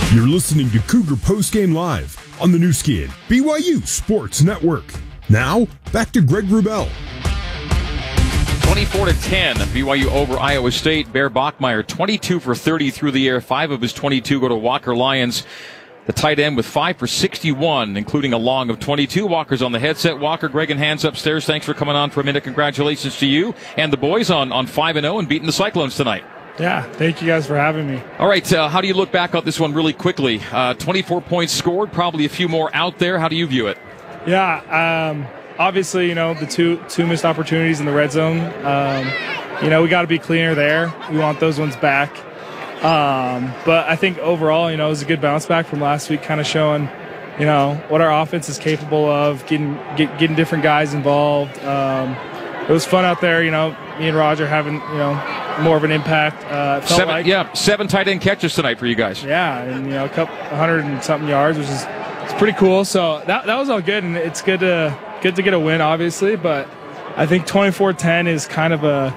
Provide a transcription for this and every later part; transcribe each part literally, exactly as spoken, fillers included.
You're listening to Cougar Postgame Live on the new skin, B Y U Sports Network. Now, back to Greg Wrubell. twenty-four to ten, B Y U over Iowa State. Bear Bachmeier, twenty-two for thirty through the air. Five of his twenty-two go to Walker Lyons, the tight end, with five for sixty-one, including a long of twenty-two. Walker's on the headset. Walker, Greg and Hans upstairs, thanks for coming on for a minute. Congratulations to you and the boys on, on five and oh and beating the Cyclones tonight. Yeah, thank you guys for having me. All right, uh, how do you look back on this one really quickly? Uh, twenty-four points scored, probably a few more out there. How do you view it? Yeah, um, obviously, you know, the two two missed opportunities in the red zone. Um, you know, we got to be cleaner there. We want those ones back. Um, but I think overall, you know, it was a good bounce back from last week, kind of showing, you know, what our offense is capable of, getting get, getting different guys involved. Um, it was fun out there, you know, me and Roger having, you know, more of an impact. Uh, it felt seven, like, yeah, seven tight end catches tonight for you guys. Yeah, and, you know, a couple, a hundred and something yards, which is it's pretty cool. So that that was all good, and it's good to good to get a win, obviously. But I think twenty-four ten is kind of a,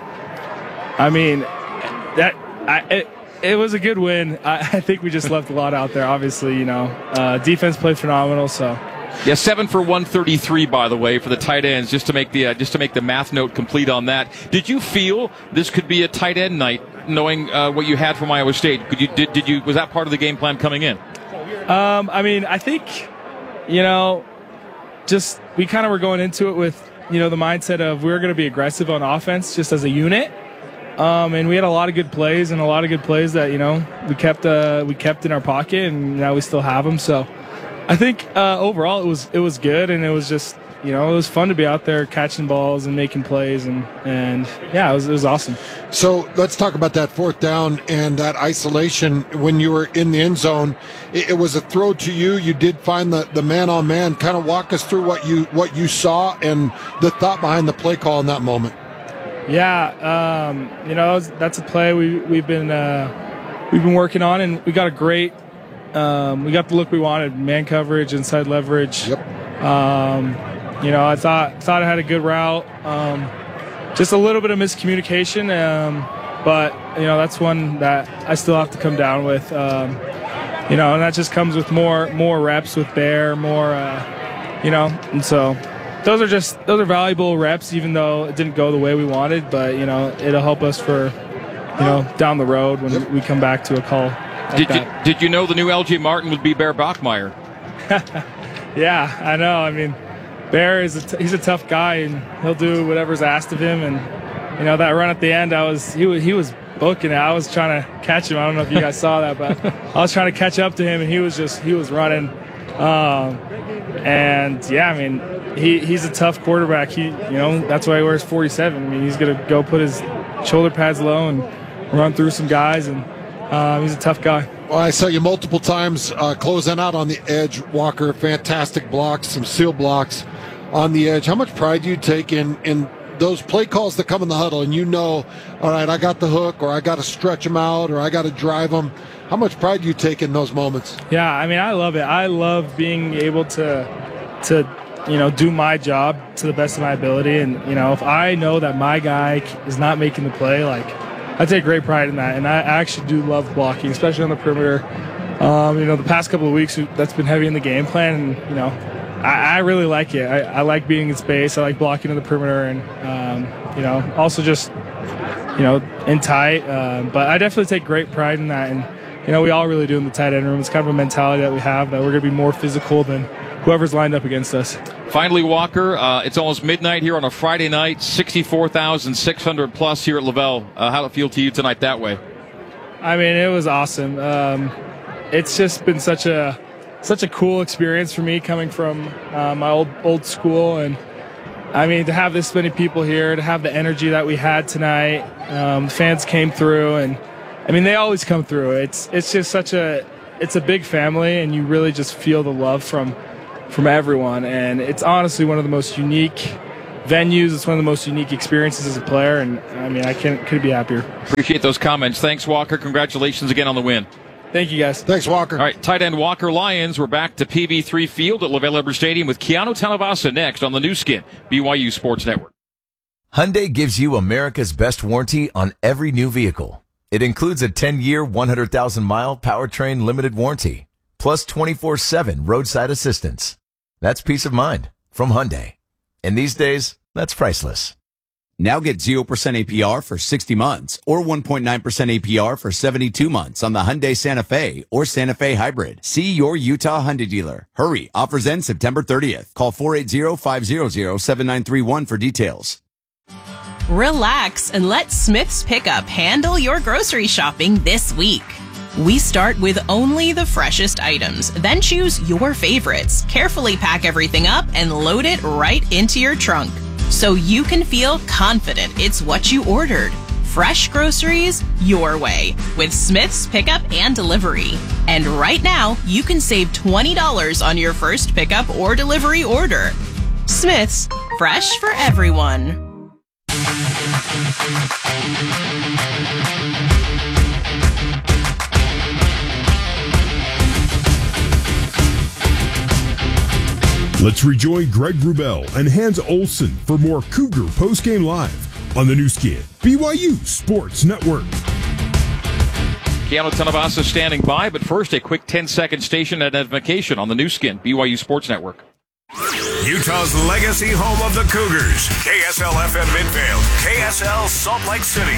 I mean, that I. It, It was a good win. I, I think we just left a lot out there. Obviously, you know, uh, defense played phenomenal. So, yeah, seven for one thirty-three, by the way, for the tight ends. Just to make the uh, just to make the math note complete on that. Did you feel this could be a tight end night, knowing uh, what you had from Iowa State? Could you did did you was that part of the game plan coming in? Um, I mean, I think, you know, just we kind of were going into it with, you know, the mindset of we we're going to be aggressive on offense, just as a unit. Um, and we had a lot of good plays and a lot of good plays that, you know, we kept uh, we kept in our pocket, and now we still have them. So I think uh, overall it was it was good, and it was just, you know, it was fun to be out there catching balls and making plays, and, and yeah, it was, it was awesome. So let's talk about that fourth down and that isolation when you were in the end zone. It, it was a throw to you. You did find the, the man-on-man. Kind of walk us through what you what you saw and the thought behind the play call in that moment. Yeah, um, you know, that's a play we we've been uh, we've been working on, and we got a great um, we got the look we wanted: man coverage, inside leverage. Yep. Um, you know, I thought thought I had a good route. Um, just a little bit of miscommunication, um, but you know, that's one that I still have to come down with. Um, you know, and that just comes with more more reps with Bear, more uh, you know, and so. Those are just those are valuable reps, even though it didn't go the way we wanted. But you know, it'll help us for, you know, down the road when yep. we come back to a call. Like did that. you did you know the new L J Martin would be Bear Bachmeier? Yeah, I know. I mean, Bear is a t- he's a tough guy, and he'll do whatever's asked of him. And you know, that run at the end, I was he was he was booking it. I was trying to catch him. I don't know if you guys saw that, but I was trying to catch up to him, and he was just he was running. Um, and yeah, I mean. He he's a tough quarterback. He you know that's why he wears forty-seven. I mean, he's gonna go put his shoulder pads low and run through some guys, and um, he's a tough guy. Well, I saw you multiple times uh, closing out on the edge, Walker. Fantastic blocks, some seal blocks on the edge. How much pride do you take in in those play calls that come in the huddle, and you know, all right, I got the hook, or I got to stretch them out, or I got to drive them. How much pride do you take in those moments? Yeah, I mean, I love it. I love being able to to. you know, do my job to the best of my ability. And, you know, if I know that my guy is not making the play, like, I take great pride in that. And I actually do love blocking, especially on the perimeter. Um, you know, the past couple of weeks, that's been heavy in the game plan. And, you know, I, I really like it. I, I like being in space. I like blocking on the perimeter. And, um, you know, also just, you know, in tight. Um, but I definitely take great pride in that. And, you know, we all really do in the tight end room. It's kind of a mentality that we have, that we're going to be more physical than whoever's lined up against us. Finally, Walker, uh, it's almost midnight here on a Friday night, sixty-four thousand six hundred plus here at LaVell. Uh, how did it feel to you tonight that way? I mean, it was awesome. Um, it's just been such a such a cool experience for me coming from uh, my old old school. And, I mean, to have this many people here, to have the energy that we had tonight, um, the fans came through. And, I mean, they always come through. It's, it's just such a – it's a big family, and you really just feel the love from – from everyone, and it's honestly one of the most unique venues. It's one of the most unique experiences as a player, and I mean, I can't could be happier. Appreciate those comments. Thanks, Walker. Congratulations again on the win. Thank you, guys. Thanks, Walker. All right, tight end Walker Lyons. We're back to P B three Field at LaVell Edwards Stadium with Keanu Talavasa next on the new skin, B Y U Sports Network. Hyundai gives you America's best warranty on every new vehicle. It includes a ten-year, one hundred thousand mile powertrain limited warranty, plus twenty-four seven roadside assistance. That's peace of mind from Hyundai. And these days, that's priceless. Now get zero percent A P R for sixty months or one point nine percent A P R for seventy-two months on the Hyundai Santa Fe or Santa Fe Hybrid. See your Utah Hyundai dealer. Hurry. Offers end September thirtieth. Call four eight zero, five zero zero, seven nine three one for details. Relax and let Smith's Pickup handle your grocery shopping this week. We start with only the freshest items, then choose your favorites, carefully pack everything up, and load it right into your trunk so you can feel confident it's what you ordered. Fresh groceries your way with Smith's Pickup and Delivery. And right now, you can save twenty dollars on your first pickup or delivery order. Smith's, fresh for everyone. Let's rejoin Greg Wrubell and Hans Olsen for more Cougar Postgame Live on the new Skin, B Y U Sports Network. Keanu Tanavasa standing by, but first a quick ten-second station identification on the new Skin, B Y U Sports Network. Utah's legacy home of the Cougars. K S L F M Midvale. K S L Salt Lake City.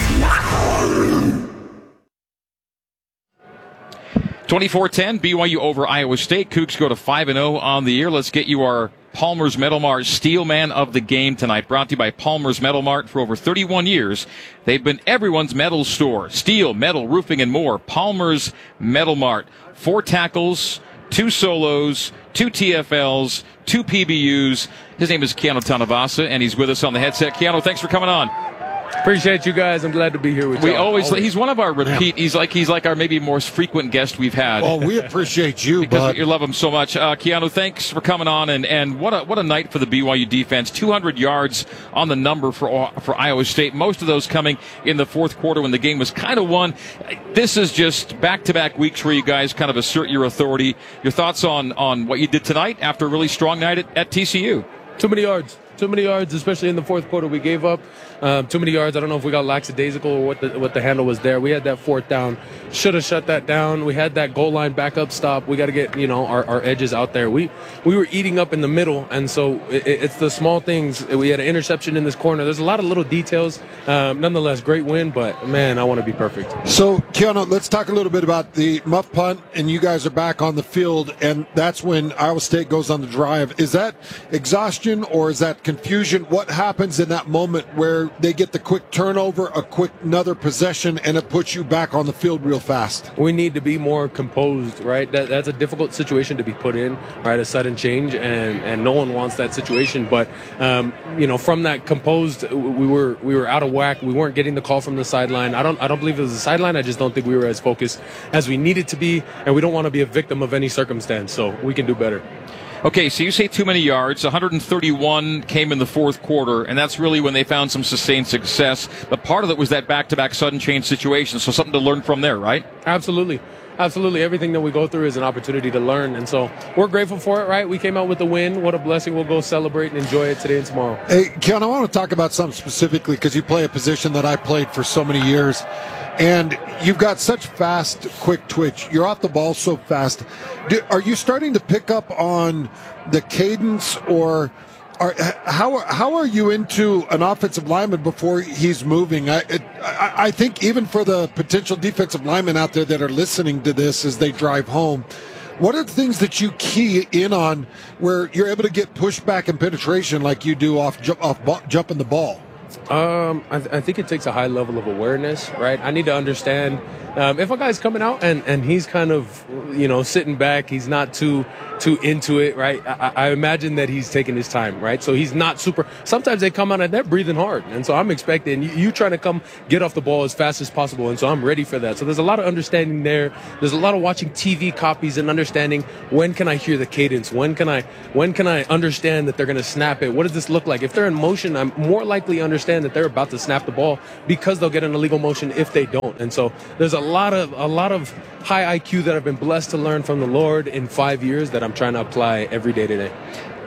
twenty-four ten, B Y U over Iowa State. Cougs go to five and oh on the year. Let's get you our Palmer's Metal Mart Steel Man of the Game tonight. Brought to you by Palmer's Metal Mart. For over thirty-one years, they've been everyone's metal store. Steel, metal, roofing, and more. Palmer's Metal Mart. Four tackles, two solos, two T F Ls, two P B Us. His name is Keanu Tanavasa, and he's with us on the headset. Keanu, thanks for coming on. Appreciate you guys. I'm glad to be here with you. We always, always, he's one of our repeat. He's like he's like our maybe most frequent guest we've had. Oh, we appreciate you, because bud. you love him so much. Uh, Keanu, thanks for coming on, and, and what a what a night for the B Y U defense. two hundred yards on the number for for Iowa State. Most of those coming in the fourth quarter when the game was kind of won. This is just back-to-back weeks where you guys kind of assert your authority. Your thoughts on on what you did tonight after a really strong night at, at T C U? Too many yards. Too many yards, especially in the fourth quarter. We gave up um, too many yards. I don't know if we got lackadaisical or what the what the handle was there. We had that fourth down. Should have shut that down. We had that goal line backup stop. We got to get, you know, our, our edges out there. We we were eating up in the middle, and so it, it's the small things. We had an interception in this corner. There's a lot of little details. Um, nonetheless, great win, but, man, I want to be perfect. So, Keanu, let's talk a little bit about the muff punt, and you guys are back on the field, and that's when Iowa State goes on the drive. Is that exhaustion or is that confusion? What happens in that moment where they get the quick turnover, a quick another possession, and it puts you back on the field real fast? We need to be more composed, right? That, that's a difficult situation to be put in, right? A sudden change, and, and no one wants that situation. But um, you know, from that composed, we were we were out of whack. We weren't getting the call from the sideline. I don't I don't believe it was the sideline. I just don't think we were as focused as we needed to be, and we don't want to be a victim of any circumstance. So we can do better. Okay, so you say too many yards. one hundred thirty-one came in the fourth quarter, and that's really when they found some sustained success. But part of it was that back-to-back sudden change situation, so something to learn from there, right? Absolutely. Absolutely. Everything that we go through is an opportunity to learn, and so we're grateful for it, right? We came out with a win. What a blessing. We'll go celebrate and enjoy it today and tomorrow. Hey, Keanu, I want to talk about something specifically because you play a position that I played for so many years. And you've got such fast, quick twitch. You're off the ball so fast. Do, are you starting to pick up on the cadence, or are, how how are you into an offensive lineman before he's moving? I, it, I I think even for the potential defensive linemen out there that are listening to this as they drive home, what are the things that you key in on where you're able to get pushback and penetration like you do off jump, off ball, jumping the ball? Um, I, th- I think it takes a high level of awareness, right? I need to understand um, if a guy's coming out and, and he's kind of, you know, sitting back, he's not too too into it, right? I, I imagine that he's taking his time, right? So he's not super. Sometimes they come out and they're breathing hard, and so I'm expecting you, you trying to come get off the ball as fast as possible, and so I'm ready for that. So there's a lot of understanding there. There's a lot of watching T V copies and understanding when can I hear the cadence, when can I when can I understand that they're going to snap it. What does this look like? If they're in motion, I'm more likely to understand that they're about to snap the ball because they'll get an illegal motion if they don't. And so there's a lot of a lot of high I Q that I've been blessed to learn from the Lord in five years that I'm trying to apply every day today.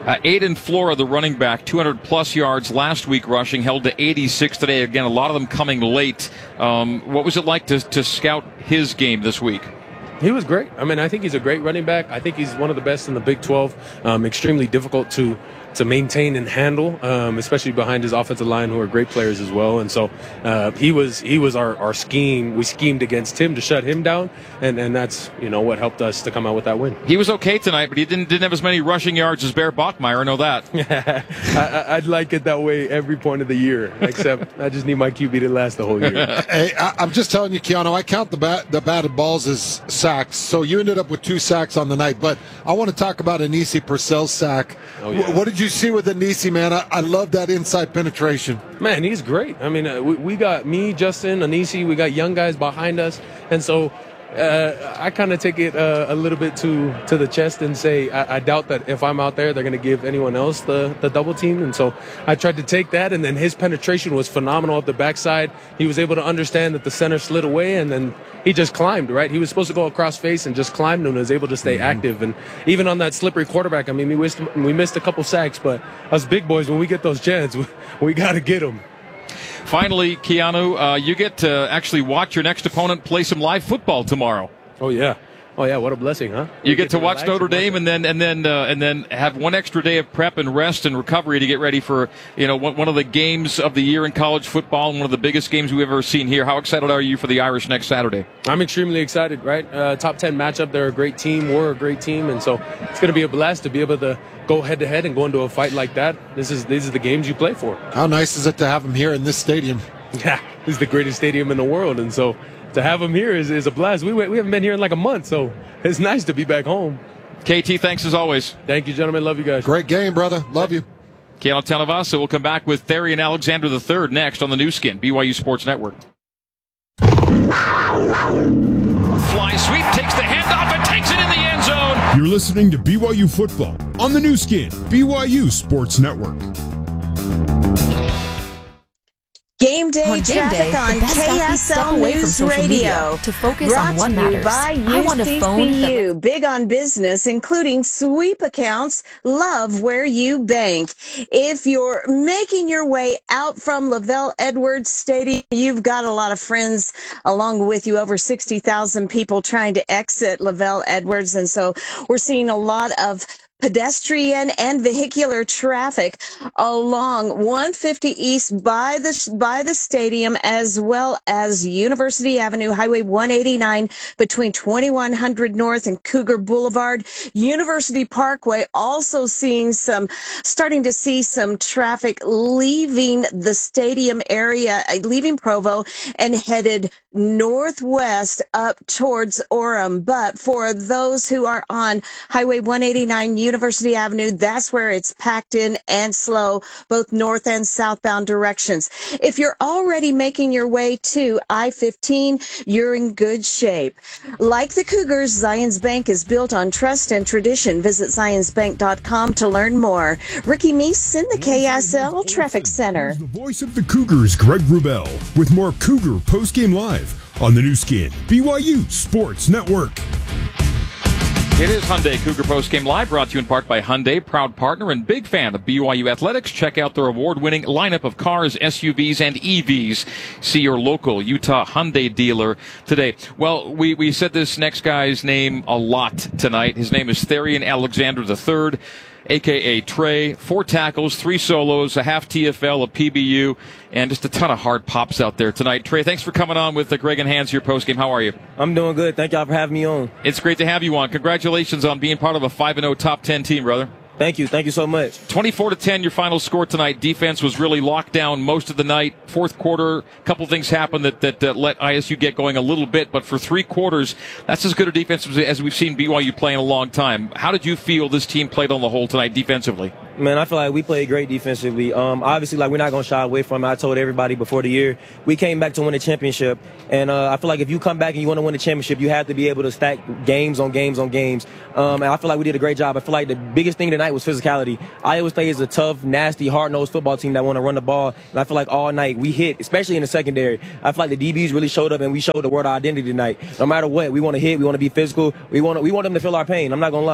Uh, Aiden Flora, the running back, two hundred plus yards last week rushing, held to eighty-six today. Again, a lot of them coming late. Um, what was it like to, to scout his game this week? He was great. I mean, I think he's a great running back. I think he's one of the best in the Big twelve. Um, extremely difficult to to maintain and handle, um, especially behind his offensive line, who are great players as well. And so uh, he was he was our, our scheme. We schemed against him to shut him down, and, and that's you know what helped us to come out with that win. He was okay tonight, but he didn't didn't have as many rushing yards as Bear Bachmeier. I know that. I, I'd like it that way every point of the year, except I just need my Q B to last the whole year. Hey, I, I'm just telling you, Keanu, I count the bat, the batted balls as sacks. So you ended up with two sacks on the night. But I want to talk about Anisi Purcell's sack. Oh, yeah. w- what did you see with Anisi, man? I, I love that inside penetration. Man, he's great. I mean, uh, we, we got me, Justin, Anisi. We got young guys behind us. And so uh, I kind of take it uh, a little bit to, to the chest and say I, I doubt that if I'm out there, they're going to give anyone else the, the double team. And so I tried to take that, and then his penetration was phenomenal up the backside. He was able to understand that the center slid away, and then he just climbed, right? He was supposed to go across face and just climbed and was able to stay mm-hmm. active. And even on that slippery quarterback, I mean, we missed, we missed a couple sacks, but us big boys, when we get those chances, we, we got to get them. Finally, Keanu, uh, you get to actually watch your next opponent play some live football tomorrow. Oh, yeah. Oh yeah, what a blessing, huh? You get, get to, to watch Notre Dame and then and then uh, and then have one extra day of prep and rest and recovery to get ready for you know one, one of the games of the year in college football and one of the biggest games we've ever seen here. How excited are you for the Irish next Saturday? I'm extremely excited. Right, uh, top ten matchup. They're a great team. We're a great team, and so it's going to be a blast to be able to go head to head and go into a fight like that. This is these are the games you play for. How nice is it to have them here in this stadium? Yeah, this is the greatest stadium in the world, and so to have them here is, is a blast. We we haven't been here in like a month, so it's nice to be back home. K T, thanks as always. Thank you, gentlemen. Love you guys. Great game, brother. Love you. Keanu Tanavasa will come back with Therian Alexander the third next on the new skin, B Y U Sports Network. Fly sweep, takes the handoff and takes it in the end zone. You're listening to B Y U Football on the new skin, B Y U Sports Network. Game day on game traffic day, on K S L News Radio to focus brought on what to matters. You by I want a phone that... Big on business, including sweep accounts. Love where you bank. If you're making your way out from Lavelle Edwards Stadium, you've got a lot of friends along with you. Over sixty thousand people trying to exit Lavelle Edwards, and so we're seeing a lot of pedestrian and vehicular traffic along one fifty East by the by the stadium, as well as University Avenue, Highway one eighty-nine between twenty-one hundred North and Cougar Boulevard. University Parkway also seeing some, starting to see some traffic leaving the stadium area, leaving Provo and headed northwest up towards Orem. But for those who are on Highway one eighty-nine, University Avenue, that's where it's packed in and slow, both north and southbound directions. If you're already making your way to I fifteen, you're in good shape. Like the Cougars, Zions Bank is built on trust and tradition. Visit zions bank dot com to learn more. Ricky Meese in the K S L Traffic Center. The voice of the Cougars, Greg Wrubell, with more Cougar Postgame Live on the new skin, B Y U Sports Network. It is Hyundai Cougar Post Game Live, brought to you in part by Hyundai, proud partner and big fan of B Y U Athletics. Check out their award-winning lineup of cars, S U Vs, and E Vs. See your local Utah Hyundai dealer today. Well, we, we said this next guy's name a lot tonight. His name is Therian Alexander the third, a k a. Trey. Four tackles, three solos, a half T F L, a P B U, and just a ton of hard pops out there tonight. Trey, thanks for coming on with the Greg and Hans here postgame. How are you? I'm doing good. Thank y'all for having me on. It's great to have you on. Congratulations on being part of a five and oh top ten team, brother. Thank you. Thank you so much. twenty-four to ten, your final score tonight. Defense was really locked down most of the night. Fourth quarter, a couple things happened that, that, that let I S U get going a little bit. But for three quarters, that's as good a defense as we've seen B Y U play in a long time. How did you feel this team played on the whole tonight defensively? Man, I feel like we played great defensively. Um, obviously, like, we're not going to shy away from it. I told everybody before the year, we came back to win a championship. And uh, I feel like if you come back and you want to win a championship, you have to be able to stack games on games on games. Um, and I feel like we did a great job. I feel like the biggest thing tonight was physicality. Iowa State is a tough, nasty, hard-nosed football team that want to run the ball. And I feel like all night we hit, especially in the secondary. I feel like the D Bs really showed up, and we showed the word identity tonight. No matter what, we want to hit, we want to be physical. We want to, we want them to feel our pain. I'm not going to lie.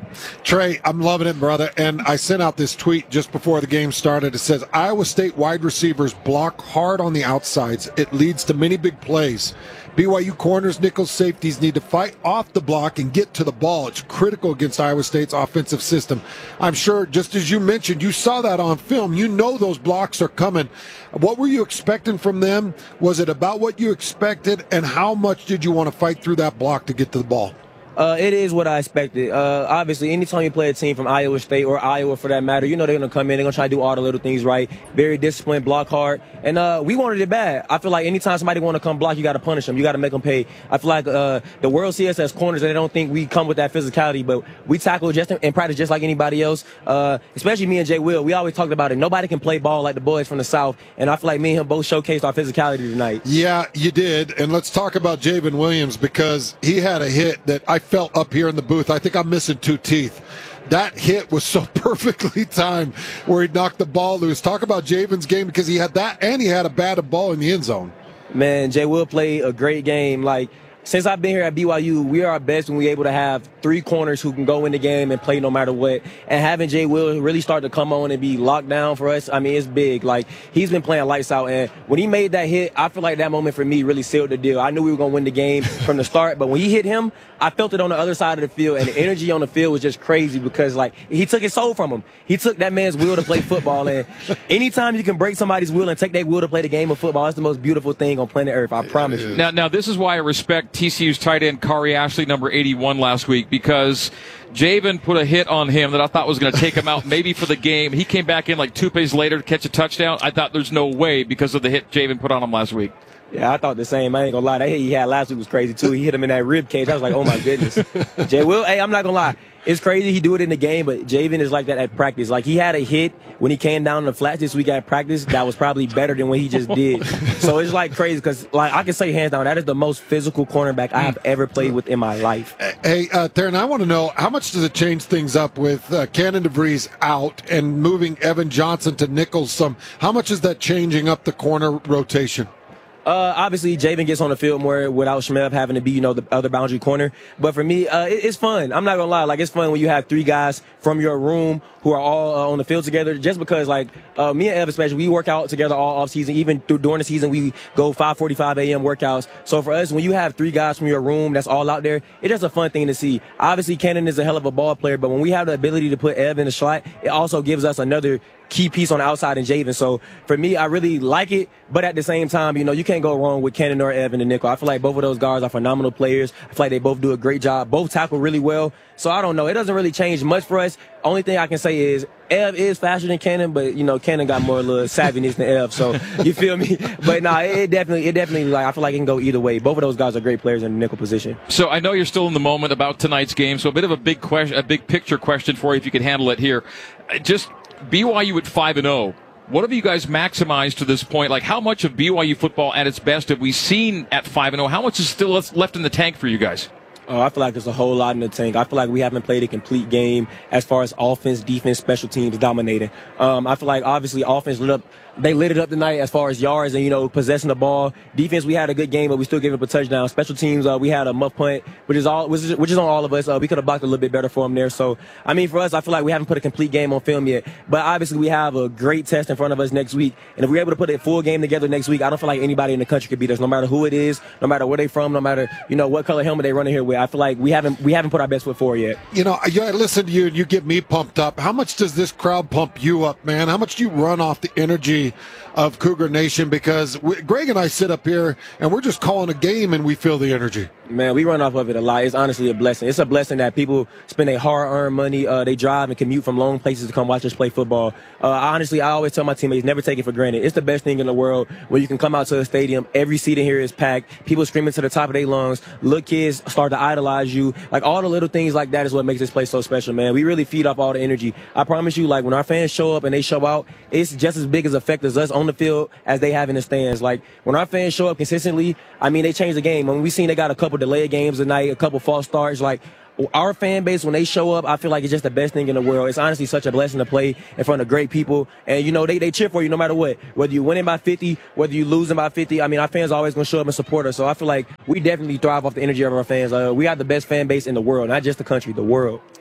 Trey, I'm loving it, brother. And I sent out this tweet just before the game started. It says, Iowa State wide receivers block hard on the outsides. It leads to many big plays. B Y U corners, nickels, safeties need to fight off the block and get to the ball. It's critical against Iowa State's offensive system. I'm sure, just as you mentioned, you saw that on film. You know those blocks are coming. What were you expecting from them? Was it about what you expected? And how much did you want to fight through that block to get to the ball? Uh, it is what I expected. Uh, obviously, anytime you play a team from Iowa State or Iowa for that matter, you know they're going to come in, they're going to try to do all the little things right. Very disciplined, block hard. And uh, we wanted it bad. I feel like anytime somebody want to come block, you got to punish them. You got to make them pay. I feel like uh, the world sees us as corners, and they don't think we come with that physicality. But we tackle just in practice just like anybody else, uh, especially me and Jay Will. We always talked about it. Nobody can play ball like the boys from the South. And I feel like me and him both showcased our physicality tonight. Yeah, you did. And let's talk about Javen Williams, because he had a hit that I felt up here in the booth. I think I'm missing two teeth. That hit was so perfectly timed where he knocked the ball loose. Talk about Javen's game, because he had that and he had a batted ball in the end zone. Man, Jay Will played a great game. Like, since I've been here at B Y U, we are our best when we're able to have three corners who can go in the game and play no matter what. And having Jay Will really start to come on and be locked down for us, I mean, it's big. Like, he's been playing lights out. And when he made that hit, I feel like that moment for me really sealed the deal. I knew we were going to win the game from the start. But when he hit him, I felt it on the other side of the field. And the energy on the field was just crazy, because, like, he took his soul from him. He took that man's will to play football. And anytime you can break somebody's will and take their will to play the game of football, that's the most beautiful thing on planet Earth. I promise you. Now, now this is why I respect T C U's tight end Kari Ashley, number eighty-one, last week, because Javen put a hit on him that I thought was going to take him out maybe for the game. He came back in like two plays later to catch a touchdown. I thought there's no way because of the hit Javen put on him last week. Yeah, I thought the same. I ain't gonna lie. That hit he had last week was crazy too. He hit him in that rib cage. I was like, oh my goodness. Jay Will, hey, I'm not gonna lie. It's crazy he do it in the game, but Javen is like that at practice. Like, he had a hit when he came down in the flats this week at practice that was probably better than what he just did. So it's like crazy, because like I can say hands down, that is the most physical cornerback I have ever played with in my life. Hey, uh, Theron, I want to know, how much does it change things up with uh, Cannon DeVries out and moving Evan Johnson to Nichols some? How much is that changing up the corner rotation? Uh, obviously, Javen gets on the field more without Shmev having to be, you know, the other boundary corner. But for me, uh, it, it's fun. I'm not going to lie. Like, it's fun when you have three guys from your room who are all uh, on the field together, just because, like, uh, me and Ev especially, we work out together all off season. Even through, during the season, we go five forty-five a.m. workouts. So for us, when you have three guys from your room that's all out there, it's just a fun thing to see. Obviously, Cannon is a hell of a ball player, but when we have the ability to put Ev in the slot, it also gives us another key piece on the outside in Javen. So for me, I really like it, but at the same time, you know, you can't go wrong with Cannon or Evan and nickel. I feel like both of those guards are phenomenal players. I feel like they both do a great job. Both tackle really well. So I don't know. It doesn't really change much for us. Only thing I can say is Ev is faster than Cannon, but, you know, Cannon got more little savviness than Ev. So you feel me? But no, nah, it definitely, it definitely, like, I feel like it can go either way. Both of those guys are great players in the nickel position. So I know you're still in the moment about tonight's game. So a bit of a big question, a big picture question for you, if you could handle it here. Just B Y U at five and oh. What have you guys maximized to this point? Like, how much of B Y U football at its best have we seen at five and oh? How much is still left in the tank for you guys? Oh, I feel like there's a whole lot in the tank. I feel like we haven't played a complete game as far as offense, defense, special teams dominating. Um, I feel like obviously offense lit up. They lit it up tonight as far as yards and, you know, possessing the ball. Defense, we had a good game, but we still gave up a touchdown. Special teams, uh, we had a muff punt, which is all, which is, which is on all of us. Uh, we could have blocked a little bit better for them there. So, I mean, for us, I feel like we haven't put a complete game on film yet. But obviously, we have a great test in front of us next week. And if we're able to put a full game together next week, I don't feel like anybody in the country could beat us, no matter who it is, no matter where they from, no matter, you know, what color helmet they running here with. I feel like we haven't we haven't put our best foot forward yet. You know, I listen to you and you get me pumped up. How much does this crowd pump you up, man? How much do you run off the energy of Cougar Nation? Because we, Greg and I sit up here and we're just calling a game and we feel the energy. Man, we run off of it a lot. It's honestly a blessing. It's a blessing that people spend their hard-earned money. Uh, they drive and commute from long places to come watch us play football. Uh, honestly, I always tell my teammates, never take it for granted. It's the best thing in the world when you can come out to a stadium. Every seat in here is packed. People screaming to the top of their lungs. Little kids start to idolize you. Like, all the little things like that is what makes this place so special, man. We really feed off all the energy. I promise you, like, when our fans show up and they show out, it's just as big as effect as us on the field as they have in the stands. Like, when our fans show up consistently, I mean, they change the game. When we seen they got a couple delayed games tonight, a couple false starts, like, our fan base, when they show up, I feel like it's just the best thing in the world. It's honestly such a blessing to play in front of great people. And, you know, they, they cheer for you no matter what. Whether you winning by fifty, whether you losing by fifty. I mean, our fans are always going to show up and support us. So I feel like we definitely thrive off the energy of our fans. Uh, we are the best fan base in the world, not just the country, the world.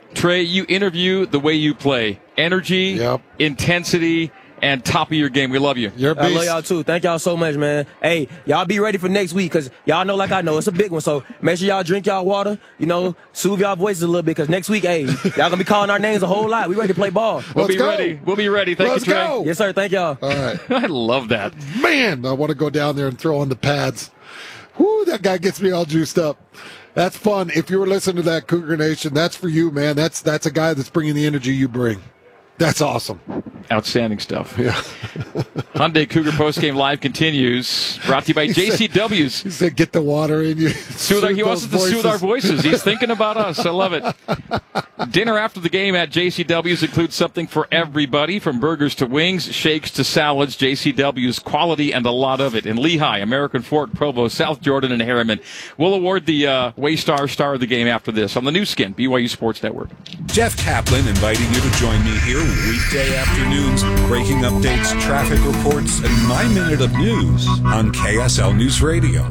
Trey, you interview the way you play. Energy, yep. intensity, and top of your game. We love you. You're a beast. I love y'all too. Thank y'all so much, man. Hey, y'all be ready for next week because y'all know like I know it's a big one. So make sure y'all drink y'all water, you know, soothe y'all voices a little bit because next week, hey, y'all going to be calling our names a whole lot. We ready to play ball. We'll Let's be go. ready. We'll be ready. Thank Let's you, Trey. go. Yes, sir. Thank y'all. All right. I love that. Man, I want to go down there and throw on the pads. Whoo, that guy gets me all juiced up. That's fun. If you were listening to that, Cougar Nation, that's for you, man. That's that's a guy that's bringing the energy you bring. That's awesome. Outstanding stuff. Yeah. Hyundai Cougar Postgame Live continues. Brought to you by J C W's. He said, get the water in you. Soothe our, he wants us to soothe our voices. He's thinking about us. I love it. Dinner after the game at J C W's includes something for everybody, from burgers to wings, shakes to salads. J C W's quality and a lot of it. In Lehigh, American Fork, Provo, South Jordan, and Harriman. We'll award the uh, Waystar Star of the Game after this on the new skin, B Y U Sports Network. Jeff Kaplan inviting you to join me here weekday afternoons. Breaking updates, traffic reports, and my minute of news on K S L News Radio.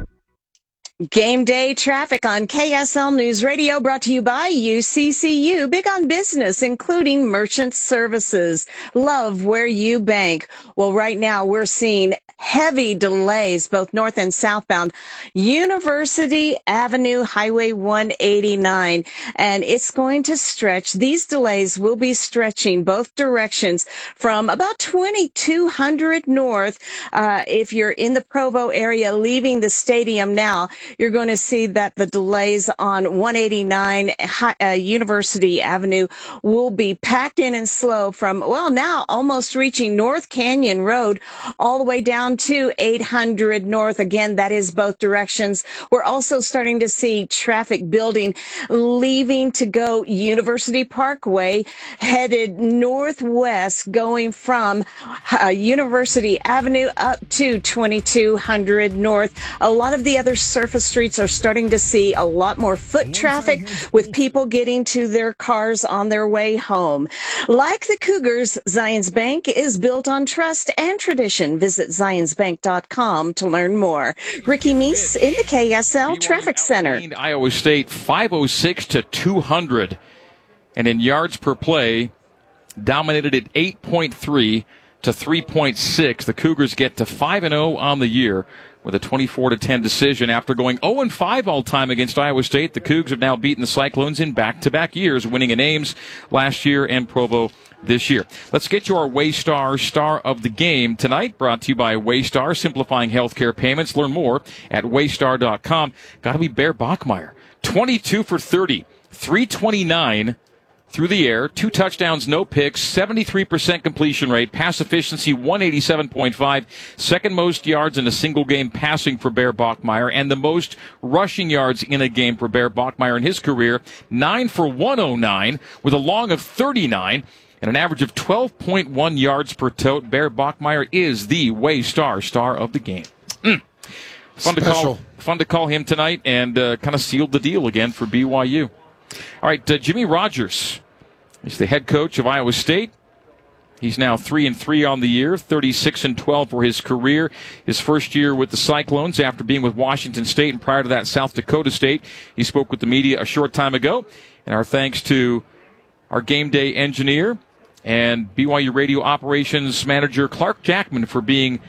Game day traffic on K S L News Radio, brought to you by U C C U. Big on business, including merchant services. Love where you bank. Well, right now we're seeing heavy delays, both north and southbound. University Avenue, Highway one eighty-nine, and it's going to stretch. These delays will be stretching both directions from about twenty-two hundred north. Uh, if you're in the Provo area, leaving the stadium now, you're going to see that the delays on one eighty-nine uh, University Avenue will be packed in and slow from, well, now almost reaching North Canyon Road all the way down to eight hundred north. Again, that is both directions. We're also starting to see traffic building, leaving to go University Parkway, headed northwest, going from uh, University Avenue up to twenty-two hundred north. A lot of the other surface streets are starting to see a lot more foot traffic, with people getting to their cars on their way home. Like the Cougars, Zions Bank is built on trust and tradition. Visit zions bank dot com to learn more. Ricky Meese in the K S L Traffic Center. Iowa State five oh six to two hundred, and in yards per play, dominated at eight point three to three point six. The Cougars get to five and oh on the year with a twenty-four to ten decision. After going oh and five all time against Iowa State, the Cougs have now beaten the Cyclones in back-to-back years, winning in Ames last year and Provo this year. Let's get to our Waystar Star of the Game tonight, brought to you by Waystar, simplifying healthcare payments. Learn more at waystar dot com. Got to be Bear Bachmeier. twenty-two for thirty, three twenty-nine through the air, two touchdowns, no picks, seventy-three percent completion rate, pass efficiency one eighty-seven point five, second most yards in a single game passing for Bear Bachmeier, and the most rushing yards in a game for Bear Bachmeier in his career, nine for one oh nine, with a long of thirty-nine, and an average of twelve point one yards per tote. Bear Bachmeier is the Waystar Star of the Game. Mm. Fun to call, fun to call him tonight, and uh, kind of sealed the deal again for B Y U. All right, uh, Jimmy Rogers is the head coach of Iowa State. He's now three and three on the year, thirty-six and twelve for his career. His first year with the Cyclones after being with Washington State, and prior to that, South Dakota State. He spoke with the media a short time ago, and our thanks to our game day engineer and B Y U radio operations manager Clark Jackman for being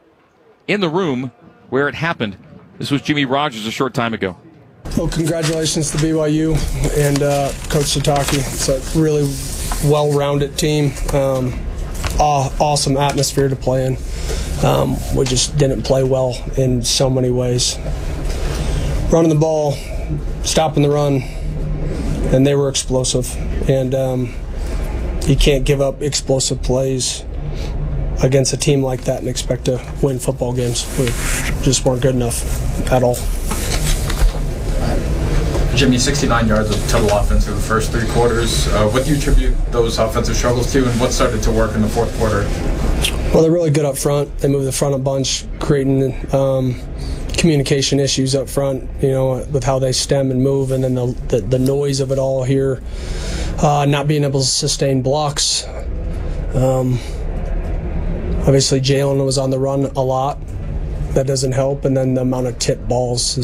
in the room where it happened. This was Jimmy Rogers a short time ago. Well, congratulations to B Y U and uh, Coach Sataki. It's a really well-rounded team. Um, aw- awesome atmosphere to play in. Um, we just didn't play well in so many ways. Running the ball, stopping the run, and they were explosive. And um, you can't give up explosive plays against a team like that and expect to win football games. We just weren't good enough at all. Jimmy, sixty-nine yards of total offense through the first three quarters. Uh, what do you attribute those offensive struggles to, and what started to work in the fourth quarter? Well, they're really good up front. They move the front a bunch, creating um, communication issues up front, you know, with how they stem and move, and then the, the, the noise of it all here, uh, not being able to sustain blocks. Um, obviously, Jalen was on the run a lot. That doesn't help, and then the amount of tip balls